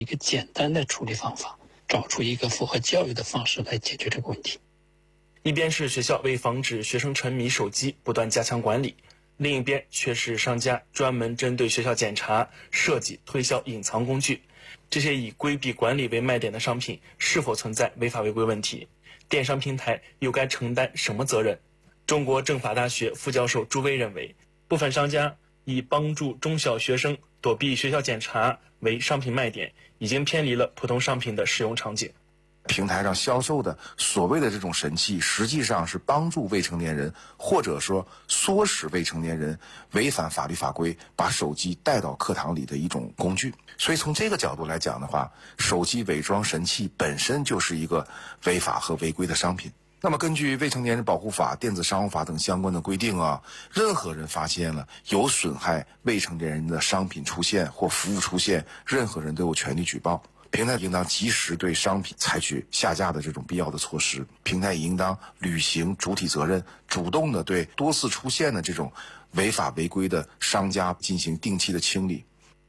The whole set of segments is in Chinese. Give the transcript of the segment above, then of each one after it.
一个简单的处理方法，找出一个符合教育的方式来解决这个问题。 一边是学校为防止学生沉迷手机不断加强管理，另一边却是商家专门针对学校检查设计推销隐藏工具。这些以规避管理为卖点的商品是否存在违法违规问题？电商平台又该承担什么责任？中国政法大学副教授朱威认为，部分商家以帮助中小学生躲避学校检查为商品卖点，已经偏离了普通商品的使用场景。 平台上销售的所谓的这种神器，实际上是帮助未成年人，或者说唆使未成年人违反法律法规，把手机带到课堂里的一种工具。所以从这个角度来讲的话，手机伪装神器本身就是一个违法和违规的商品。那么根据《未成年人保护法》《电子商务法》等相关的规定啊，任何人发现了有损害未成年人的商品出现或服务出现，任何人都有权利举报。平台应当及时对商品采取下架的这种必要的措施，平台也应当履行主体责任，主动的对多次出现的这种违法违规的商家进行定期的清理。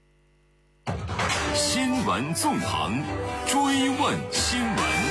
新闻纵横，追问新闻。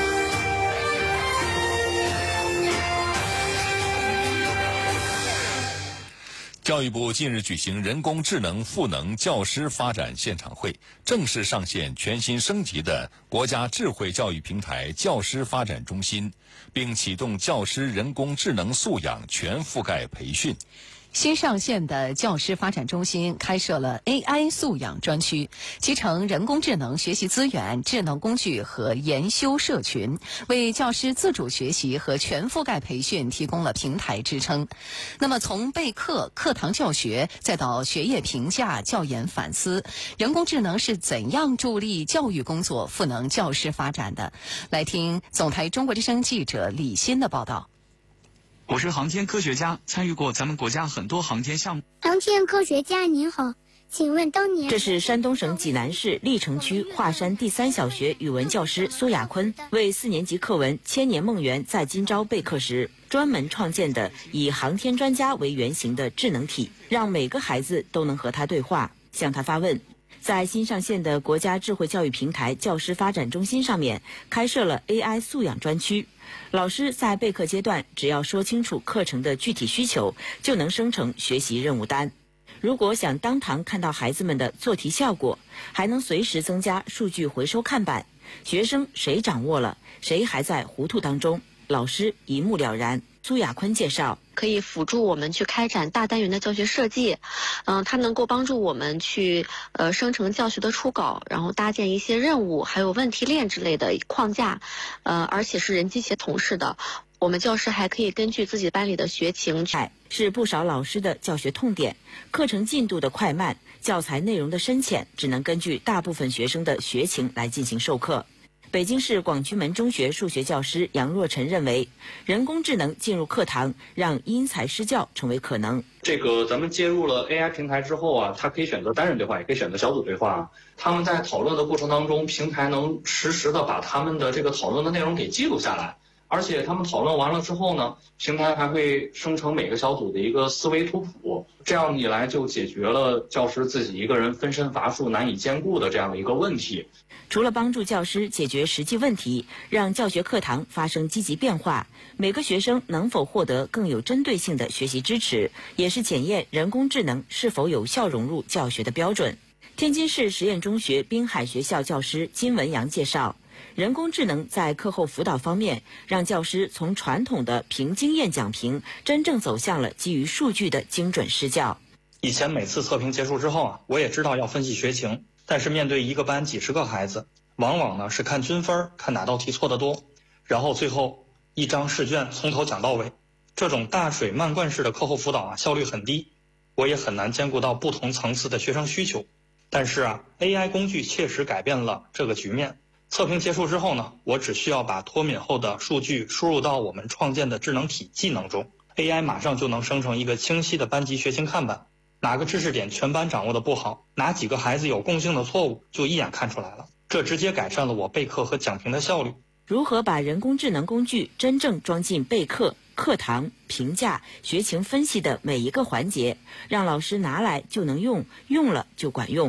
教育部近日举行人工智能赋能教师发展现场会，正式上线全新升级的国家智慧教育平台教师发展中心，并启动教师人工智能素养全覆盖培训。 新上线的教师发展中心开设了 AI 素养专区，集成人工智能学习资源、智能工具和研修社群，为教师自主学习和全覆盖培训提供了平台支撑。那么从备课、课堂教学，再到学业评价、教研反思，人工智能是怎样助力教育工作、赋能教师发展的？来听总台中国之声记者李欣的报道。 我是航天科学家，参与过咱们国家很多航天项目。 航天科学家您好，请问当年…… 这是山东省济南市历城区华山第3小学语文教师苏亚坤为4年级课文《千年梦圆在今朝》备课时，专门创建的以航天专家为原型的智能体，让每个孩子都能和他对话，向他发问。在新上线的国家智慧教育平台教师发展中心上面，开设了 AI 素养专区。老师在备课阶段，只要说清楚课程的具体需求，就能生成学习任务单。如果想当堂看到孩子们的做题效果，还能随时增加数据回收看板，学生谁掌握了，谁还在糊涂当中，老师一目了然。苏亚坤介绍， 可以辅助我们去开展大单元的教学设计，它能够帮助我们去生成教学的初稿，然后搭建一些任务，还有问题链之类的框架，而且是人机协同式的。我们教师还可以根据自己班里的学情， 是不少老师的教学痛点。课程进度的快慢、教材内容的深浅，只能根据大部分学生的学情来进行授课。北京市广渠门中学数学教师杨若晨认为，人工智能进入课堂，让因材施教成为可能。 这个咱们接入了 AI 平台之后啊，它可以选择单人对话，也可以选择小组对话。他们在讨论的过程当中，平台能实时的把他们的这个讨论的内容给记录下来。而且他们讨论完了之后呢，平台还会生成每个小组的一个思维图谱，这样一来就解决了教师自己一个人分身乏术难以兼顾的这样的一个问题。 除了帮助教师解决实际问题，让教学课堂发生积极变化，每个学生能否获得更有针对性的学习支持，也是检验人工智能是否有效融入教学的标准。天津市实验中学滨海学校教师金文阳介绍，人工智能在课后辅导方面，让教师从传统的凭经验讲评，真正走向了基于数据的精准施教。 以前每次测评结束之后啊，我也知道要分析学情，但是面对一个班几十个孩子，往往呢是看均分，看哪道题错得多，然后最后一张试卷从头讲到尾。这种大水漫灌式的课后辅导啊，效率很低，我也很难兼顾到不同层次的学生需求。但是啊 ，AI 工具切实改变了这个局面。测评结束之后呢，我只需要把脱敏后的数据输入到我们创建的智能体技能中 ，AI 马上就能生成一个清晰的班级学情看板，哪个知识点全班掌握的不好，哪几个孩子有共性的错误，就一眼看出来了。这直接改善了我备课和讲评的效率。 如何把人工智能工具真正装进备课、课堂、评价、学情分析的每一个环节，让老师拿来就能用，用了就管用。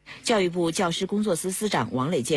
教育部教师工作司司长王磊介